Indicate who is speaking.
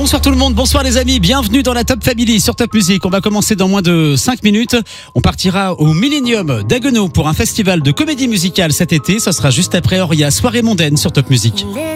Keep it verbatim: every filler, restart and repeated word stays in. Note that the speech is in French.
Speaker 1: Bonsoir tout le monde, bonsoir les amis, bienvenue dans la Top Family sur Top Music. On va commencer dans moins de cinq minutes. On partira au Millennium d'Haguenau pour un festival de comédie musicale cet été. Ce sera juste après Oria, soirée mondaine sur Top Music.